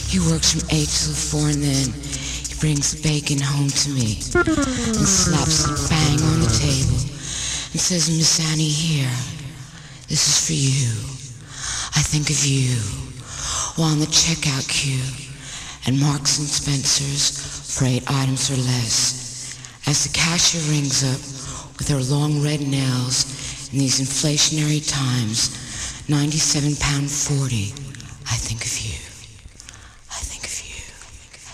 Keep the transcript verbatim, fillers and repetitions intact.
He works from eight till four and then he brings the bacon home to me and slaps it bang on the table and says, Miss Annie, here, this is for you. I think of you while in the checkout queue at Marks and Spencer's for eight items or less. As the cashier rings up with her long red nails in these inflationary times, ninety-seven pound forty, I think of you.